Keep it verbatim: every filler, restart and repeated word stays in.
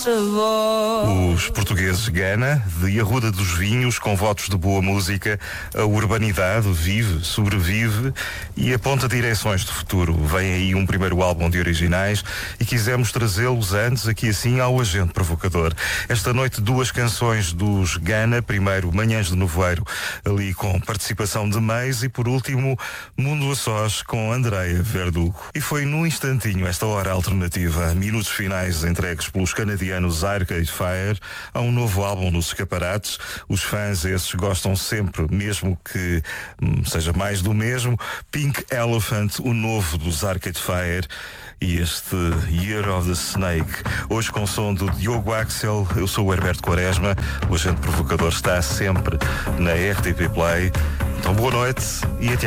sabor. Os portugueses Gana, de Arruda dos Vinhos, com votos de boa música, a urbanidade vive, sobrevive e aponta direções de futuro. Vem aí um primeiro álbum de originais e quisemos trazê-los antes aqui assim ao Agente Provocador. Esta noite duas canções dos Gana, primeiro Manhãs de Nevoeiro, ali com participação de Meis, e por último Mundo a Sós com Andreia Verdugo. E foi num instantinho esta hora alternativa, minutos finais entregues pelos canadianos Arcade Fire a um novo álbum nos escaparates. Os fãs esses gostam sempre, mesmo que hum, seja mais do mesmo. Pink Elephant, o novo dos Arcade Fire, e este Year of the Snake. Hoje com o som do Diogo Axel, eu sou o Herberto Quaresma. O Agente Provocador está sempre na R T P Play. Então boa noite e até